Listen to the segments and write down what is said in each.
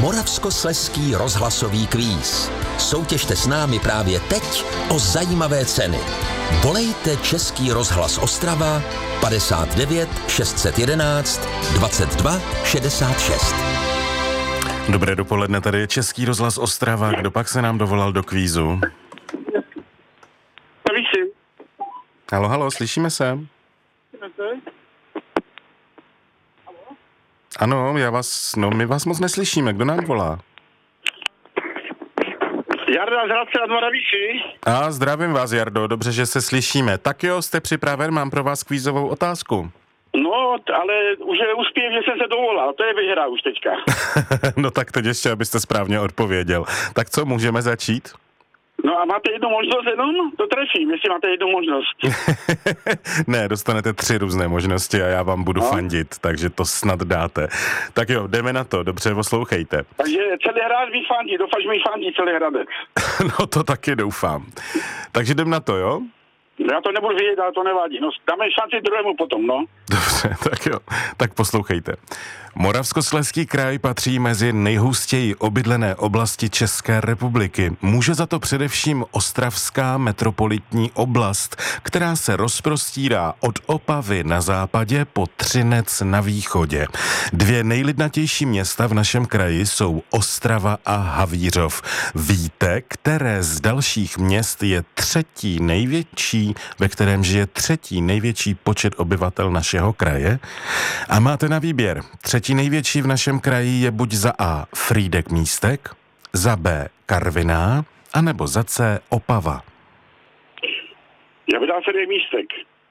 Moravskoslezský rozhlasový kvíz. Soutěžte s námi právě teď o zajímavé ceny. Volejte Český rozhlas Ostrava 59 611 22 66. Dobré dopoledne, tady je Český rozhlas Ostrava. Kdo pak se nám dovolal do kvízu? Halo, slyšíme se? Ano, my vás moc neslyšíme. Kdo nám volá? Jarda z Hradce nad Moravíši. Zdravím vás, Jardo, dobře, že se slyšíme. Tak jo, jste připraven, mám pro vás kvízovou otázku. No, ale už je úspěch, že jsem se dovolal, to je vyhra už teďka. No tak teď ještě, abyste správně odpověděl. Tak co, můžeme začít? No a máte jednu možnost jenom? To trefím, jestli máte jednu možnost. Ne, dostanete 3 různé možnosti a já vám budu fandit, takže to snad dáte. Tak jo, jdeme na to, dobře, poslouchejte. Takže celý hrad mi fandí, doufám, že mi fandí celý Hradec. No to taky doufám. Takže jdem na to, jo? Já to nebudu vědět, ale to nevadí. No, dáme šanci druhému potom, no. Dobře, tak jo. Tak poslouchejte. Moravskoslezský kraj patří mezi nejhustěji obydlené oblasti České republiky. Může za to především Ostravská metropolitní oblast, která se rozprostírá od Opavy na západě po Třinec na východě. 2 nejlidnatější města v našem kraji jsou Ostrava a Havířov. Víte, které z dalších měst je 3. největší, ve kterém žije 3. největší počet obyvatel našeho kraje? A máte na výběr. 3. největší v našem kraji je buď za A Frýdek-Místek, za B Karviná, anebo za C Opava. Já bych dal Frýdek-Místek.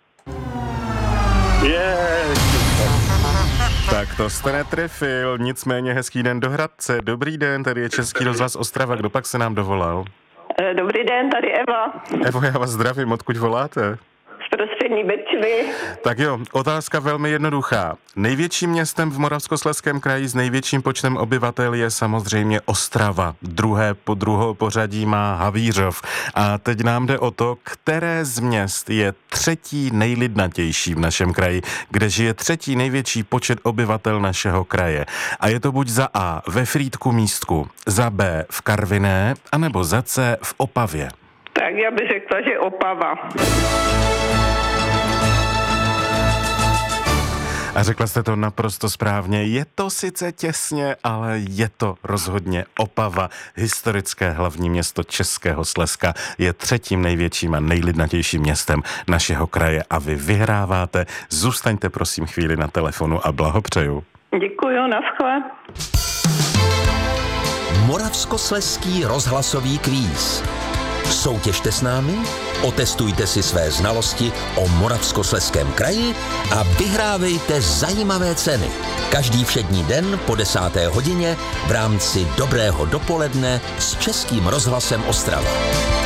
Tak to jste netrefil, nicméně hezký den do Hradce. Dobrý den, tady je Český rozhlas Ostrava, kdo pak se nám dovolal? Dobrý den, tady Eva. Evo, já vás zdravím, odkud voláte? Z prostřední Bečvy. Tak jo, otázka velmi jednoduchá. Největším městem v Moravskoslezském kraji s největším počtem obyvatel je samozřejmě Ostrava. Druhé pořadí má Havířov. A teď nám jde o to, které z měst je 3. nejlidnatější v našem kraji, kde žije 3. největší počet obyvatel našeho kraje. A je to buď za A ve Frýdku-Místku, za B v Karviné, anebo za C v Opavě. Tak já bych řekla, že Opava. A řekla jste to naprosto správně. Je to sice těsně, ale je to rozhodně Opava. Historické hlavní město Českého Slezska je 3. největším a nejlidnatějším městem našeho kraje a vy vyhráváte. Zůstaňte prosím chvíli na telefonu a blahopřeju. Děkuju, naschle. Moravskoslezský rozhlasový kvíz. Soutěžte s námi, otestujte si své znalosti o Moravskoslezském kraji a vyhrávejte zajímavé ceny. Každý všední den po 10. hodině v rámci Dobrého dopoledne s Českým rozhlasem Ostrava.